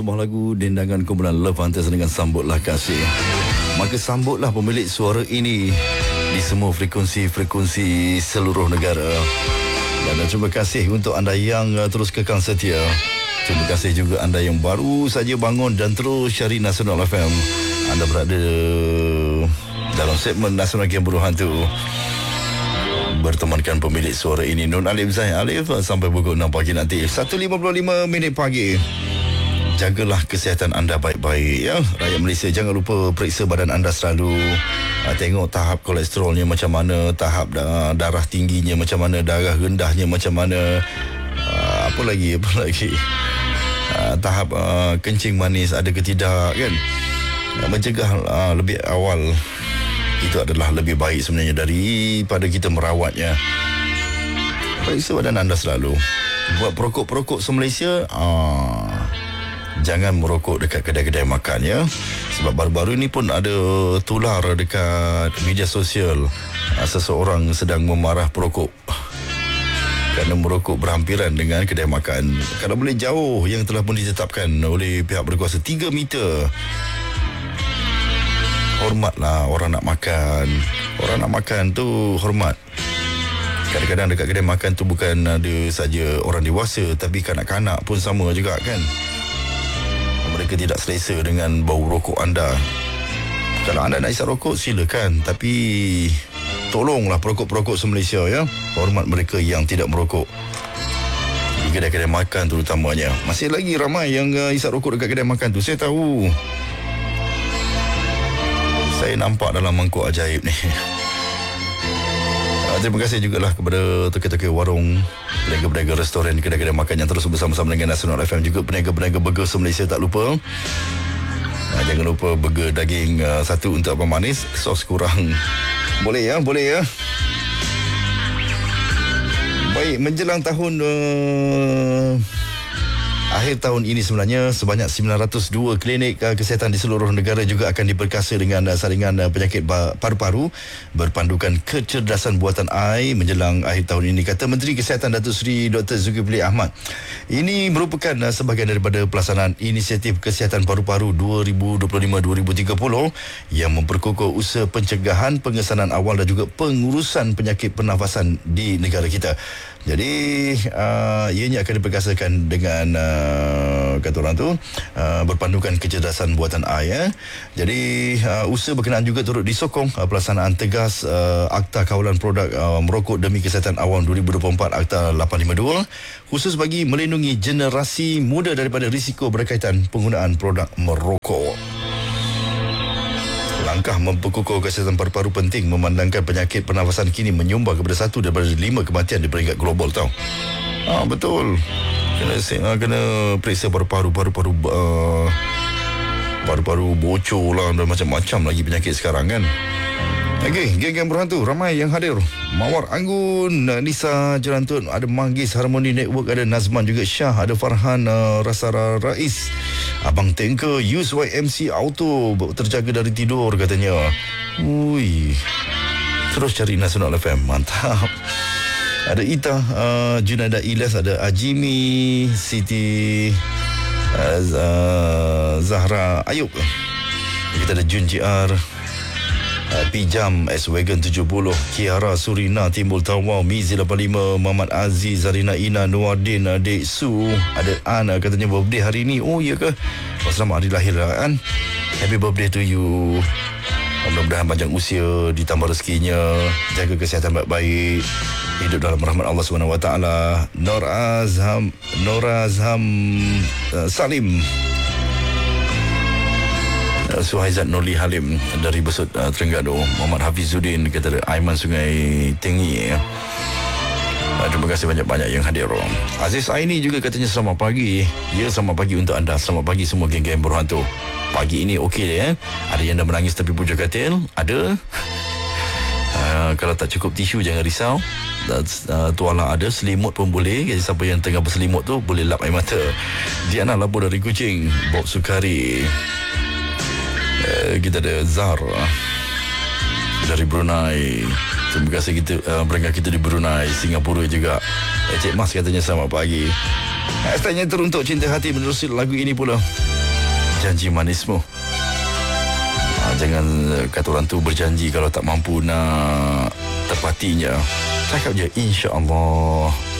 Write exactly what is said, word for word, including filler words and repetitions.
sebuah lagu dendangan kumpulan Love Hunters dengan Sambutlah Kasih. Maka sambutlah pemilik suara ini di semua frekuensi-frekuensi seluruh negara. Dan terima kasih untuk anda yang uh, terus kekal setia. Terima kasih juga anda yang baru saja bangun dan terus cari Nasional F M. Anda berada dalam segmen Nasional Game Buruh Hantu, bertemankan pemilik suara ini Nun Alif Zahid Alif sampai pukul enam pagi nanti. Satu lima puluh lima minit pagi. Jagalah kesihatan anda baik-baik ya. Rakyat Malaysia, jangan lupa periksa badan anda selalu. uh, Tengok tahap kolesterolnya macam mana, tahap uh, darah tingginya macam mana, darah rendahnya macam mana, uh, apa lagi apa lagi uh, tahap uh, kencing manis ada ke tidak kan. uh, Mencegah uh, lebih awal itu adalah lebih baik sebenarnya daripada kita merawatnya. Periksa badan anda selalu. Buat perokok-perokok se-Malaysia, ah, jangan merokok dekat kedai-kedai makan ya. Sebab baru-baru ini pun ada tular dekat media sosial, ah, seseorang sedang memarah perokok kerana merokok berhampiran dengan kedai makan. Kalau boleh jauh, yang telah pun ditetapkan oleh pihak berkuasa tiga meter. Hormatlah orang nak makan. Orang nak makan tu hormat. Kadang-kadang dekat kedai makan tu bukan ada saja orang dewasa, tapi kanak-kanak pun sama juga kan. Mereka tidak selesa dengan bau rokok anda. Kalau anda nak isap rokok, silakan. Tapi tolonglah perokok-perokok se-Malaysia ya. Hormat mereka yang tidak merokok di kedai-kedai makan terutamanya. Masih lagi ramai yang uh, isap rokok dekat kedai makan tu. Saya tahu. Saya nampak dalam mangkuk ajaib ni. Terima kasih jugalah kepada toke-toke warung, peniaga-peniaga restoran, kedai-kedai makan yang terus bersama-sama dengan Nasional F M. Juga peniaga-peniaga burger se-Malaysia tak lupa. Nah, jangan lupa burger daging uh, satu untuk abang manis, sos kurang. Boleh ya, boleh ya. Baik, menjelang tahun uh, akhir tahun ini sebenarnya sebanyak sembilan ratus dua klinik uh, kesihatan di seluruh negara juga akan diperkasa dengan uh, saringan uh, penyakit paru-paru berpandukan kecerdasan buatan A I menjelang akhir tahun ini, kata Menteri Kesihatan Datuk Seri Doktor Zulkifli Ahmad. Ini merupakan uh, sebahagian daripada pelaksanaan inisiatif kesihatan paru-paru dua ribu dua puluh lima dua ribu tiga puluh yang memperkukuh usaha pencegahan, pengesanan awal dan juga pengurusan penyakit pernafasan di negara kita. Jadi uh, ianya akan diperkasakan dengan uh, kata orang tu uh, berpandukan kecerdasan buatan A I ya. Jadi uh, usaha berkenaan juga turut disokong uh, pelaksanaan tegas uh, Akta Kawalan Produk uh, Merokok Demi Kesihatan Awam dua ribu dua puluh empat Akta lapan lima dua khusus bagi melindungi generasi muda daripada risiko berkaitan penggunaan produk merokok. Langkah memperkukuh kesihatan paru-paru penting memandangkan penyakit pernafasan kini menyumbang kepada satu daripada lima kematian di peringkat global tau. Ah, betul. Kena kena periksa paru-paru, paru-paru uh, paru-paru bocor lah dan macam-macam lagi penyakit sekarang kan. Okey, geng-geng berhantu ramai yang hadir. Mawar Anggun, Nisa Jerantun, ada Manggis Harmony Network, ada Nazman juga Syah, ada Farhan uh, Rasara Rais, Abang Tanker, Use Y M C Auto, terjaga dari tidur katanya. Ui, terus cari Nasional F M, mantap. Ada Ita, uh, Junada Ilyas, ada Ajimi, Siti uh, uh, Zahra Ayub. Kita ada Jun J R, Uh, Pijam, S-Wagon tujuh puluh, Kiara, Surina, Timbul Tawau, Mizi lapan lima, Muhammad Aziz, Zarina Ina, Nuardin, Adik Su, ada Ana katanya birthday hari ni. Oh iya ke? Oh, selamat hari lahir An. Happy birthday to you. Mudah-mudahan panjang usia, ditambah rezekinya, jaga kesihatan baik-baik, hidup dalam rahmat Allah subhanahu wa taala. Nur Azham, Nur Azham uh, Salim, Suhaizat Nurli Halim dari Besut uh, Terengganu, Muhammad Hafizuddin, kata Aiman Sungai Tengi ya. Uh, terima kasih banyak-banyak yang hadir. Aziz Aini juga katanya selamat pagi. Ya, selamat pagi untuk anda. Selamat pagi semua geng-geng berhantu. Pagi ini okey ya. Ada yang dah menangis tepi puja katil, ada. Uh, kalau tak cukup tisu jangan risau. Uh, tuala ada, selimut pun boleh. Jadi siapa yang tengah berselimut tu boleh lap air mata. Diana Labur dari Kuching, Bob Sukari. Uh, kita ada Zar dari Brunei. Terima kasih kita uh, berangkat kita di Brunei, Singapura juga. Encik Mas katanya selamat pagi. Hashtagnya teruntuk cinta hati menerusi lagu ini pula. janji manismu. Ha, jangan kata orang tu berjanji kalau tak mampu nak tepatinya. Cakap je insya-Allah.